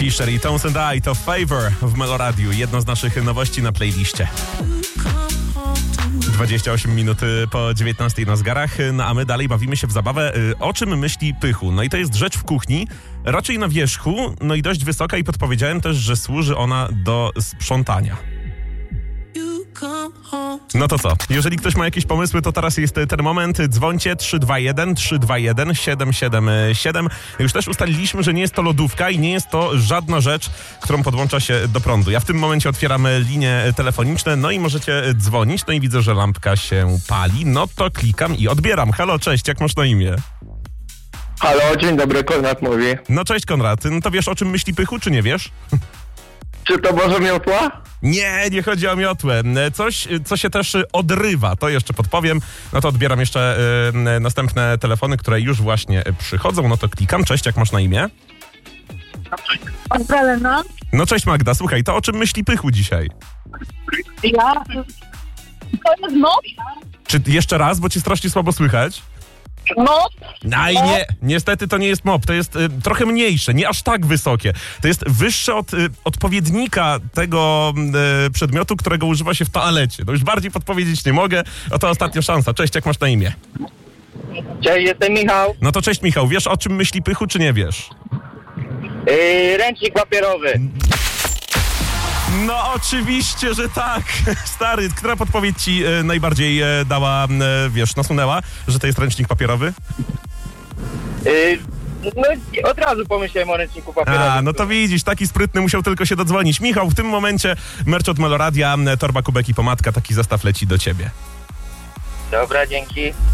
Fisher i Tones and I to Favor w Meloradiu. Jedno z naszych nowości na playliście. 28 minut po 19 na zegarach, no a my dalej bawimy się w zabawę. O czym myśli Pychu? No i to jest rzecz w kuchni, raczej na wierzchu, no i dość wysoka i podpowiedziałem też, że służy ona do sprzątania. No to co? Jeżeli ktoś ma jakieś pomysły, to teraz jest ten moment. Dzwońcie 321 777. Już też ustaliliśmy, że nie jest to lodówka i nie jest to żadna rzecz, którą podłącza się do prądu. Ja w tym momencie otwieram linie telefoniczne, no i możecie dzwonić. No i widzę, że lampka się pali. No to klikam i odbieram. Halo, cześć, jak masz na imię? Halo, dzień dobry, Konrad mówi. No cześć Konrad, no to wiesz, o czym myśli Pychu, czy nie wiesz? Czy to Boże miotła? Nie chodzi o miotłę. Coś, co się też odrywa, to jeszcze podpowiem. No to odbieram jeszcze następne telefony, które już właśnie przychodzą. No to klikam. Cześć, jak masz na imię? Magdalena? No cześć Magda, słuchaj, to o czym myśli Pychu dzisiaj? Ja? To jest mop? Czy jeszcze raz, bo cię strasznie słabo słychać? Mop? No i nie, niestety to nie jest mop, to jest trochę mniejsze, nie aż tak wysokie. To jest wyższe od odpowiednika tego przedmiotu, którego używa się w toalecie. No już bardziej podpowiedzieć nie mogę, oto ostatnia szansa. Cześć, jak masz na imię? Cześć, jestem Michał. No to cześć Michał, wiesz o czym myśli Pychu, czy nie wiesz? Ręcznik papierowy. No oczywiście, że tak. Stary, która podpowiedź ci najbardziej dała, nasunęła, że to jest ręcznik papierowy? No od razu pomyślałem o ręczniku papierowym. A, no to widzisz, taki sprytny musiał tylko się dodzwonić. Michał, w tym momencie merch od Meloradia, torba, kubek i pomadka, taki zestaw leci do ciebie. Dobra, dzięki.